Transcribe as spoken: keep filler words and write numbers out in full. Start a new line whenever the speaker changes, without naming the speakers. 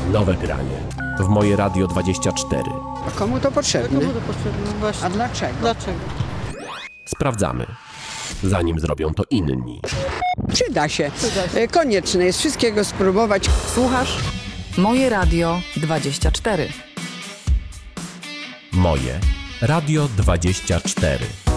Nowe granie w Moje Radio dwadzieścia cztery.
A komu to potrzebne?
Komu to potrzebne? Właśnie.
A dlaczego?
Dlaczego?
Sprawdzamy, zanim zrobią to inni.
Przyda się.
Przyda się.
E, Konieczne jest wszystkiego spróbować.
Słuchasz Moje Radio dwadzieścia cztery.
Moje Radio dwadzieścia cztery.